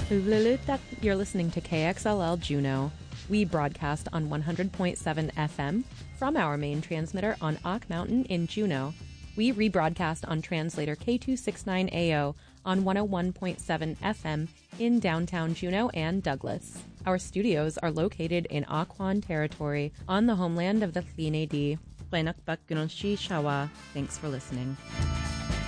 Uvlulutak, you're listening to KXLL Juneau. We broadcast on 100.7 FM from our main transmitter on Ock Mountain in Juneau. We rebroadcast on translator K269AO on 101.7 FM in downtown Juneau and Douglas. Our studios are located in Occoquan territory on the homeland of the Tlin-A-Di. Thanks for listening.